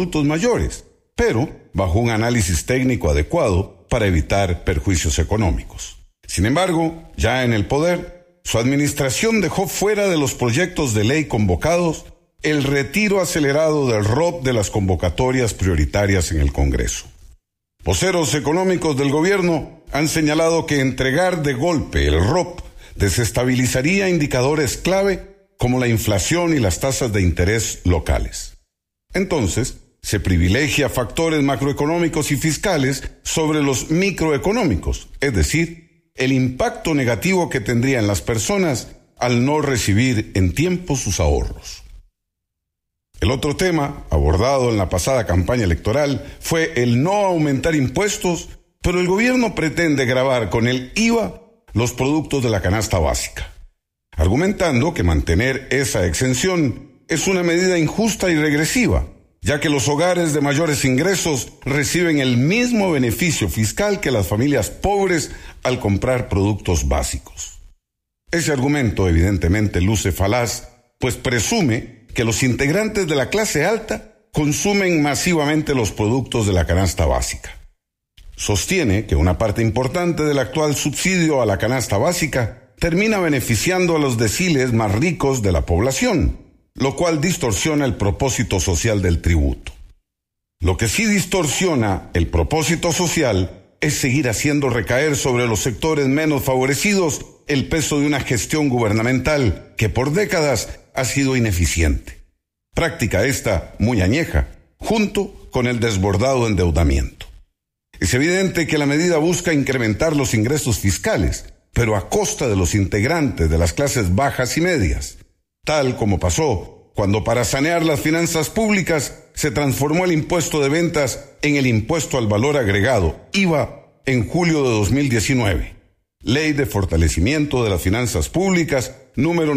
adultos mayores, pero bajo un análisis técnico adecuado para evitar perjuicios económicos. Sin embargo, ya en el poder, su administración dejó fuera de los proyectos de ley convocados el retiro acelerado del ROP de las convocatorias prioritarias en el Congreso. Voceros económicos del gobierno han señalado que entregar de golpe el ROP desestabilizaría indicadores clave como la inflación y las tasas de interés locales. Entonces, se privilegia factores macroeconómicos y fiscales sobre los microeconómicos, es decir, el impacto negativo que tendría en las personas al no recibir en tiempo sus ahorros. El otro tema, abordado en la pasada campaña electoral, fue el no aumentar impuestos, pero el gobierno pretende gravar con el IVA los productos de la canasta básica, argumentando que mantener esa exención es una medida injusta y regresiva, ya que los hogares de mayores ingresos reciben el mismo beneficio fiscal que las familias pobres al comprar productos básicos. Ese argumento evidentemente luce falaz, pues presume que los integrantes de la clase alta consumen masivamente los productos de la canasta básica. Sostiene que una parte importante del actual subsidio a la canasta básica termina beneficiando a los deciles más ricos de la población, lo cual distorsiona el propósito social del tributo. Lo que sí distorsiona el propósito social es seguir haciendo recaer sobre los sectores menos favorecidos el peso de una gestión gubernamental que por décadas ha sido ineficiente. Práctica esta muy añeja, junto con el desbordado endeudamiento. Es evidente que la medida busca incrementar los ingresos fiscales, pero a costa de los integrantes de las clases bajas y medias, tal como pasó cuando para sanear las finanzas públicas se transformó el impuesto de ventas en el impuesto al valor agregado, IVA, en julio de 2019. Ley de Fortalecimiento de las Finanzas Públicas, número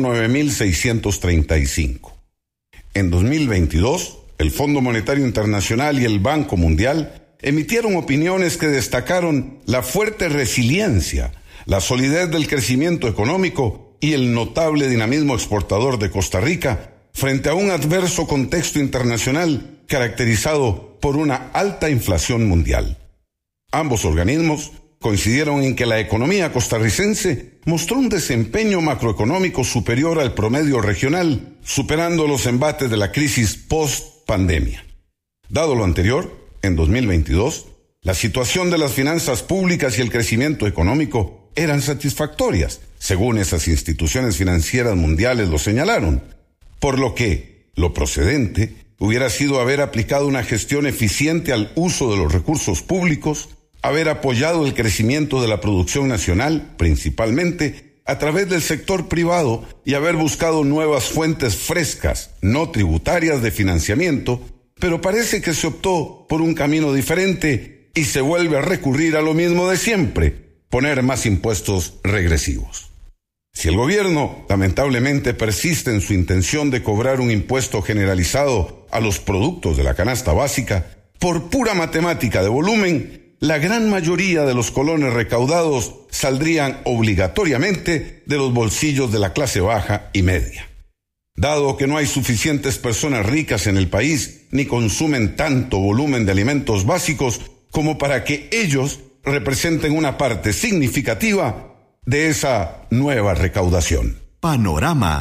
9635. En 2022, el Fondo Monetario Internacional y el Banco Mundial emitieron opiniones que destacaron la fuerte resiliencia, la solidez del crecimiento económico y el notable dinamismo exportador de Costa Rica frente a un adverso contexto internacional caracterizado por una alta inflación mundial. Ambos organismos coincidieron en que la economía costarricense mostró un desempeño macroeconómico superior al promedio regional, superando los embates de la crisis post-pandemia. Dado lo anterior, en 2022, la situación de las finanzas públicas y el crecimiento económico eran satisfactorias, según esas instituciones financieras mundiales lo señalaron, por lo que lo procedente hubiera sido haber aplicado una gestión eficiente al uso de los recursos públicos, haber apoyado el crecimiento de la producción nacional, principalmente a través del sector privado, y haber buscado nuevas fuentes frescas, no tributarias de financiamiento, pero parece que se optó por un camino diferente y se vuelve a recurrir a lo mismo de siempre, poner más impuestos regresivos. Si el gobierno lamentablemente persiste en su intención de cobrar un impuesto generalizado a los productos de la canasta básica, por pura matemática de volumen, la gran mayoría de los colones recaudados saldrían obligatoriamente de los bolsillos de la clase baja y media. Dado que no hay suficientes personas ricas en el país ni consumen tanto volumen de alimentos básicos como para que ellos representen una parte significativa de esa nueva recaudación. Panorama.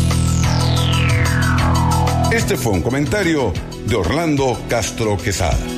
Este fue un comentario de Orlando Castro Quesada.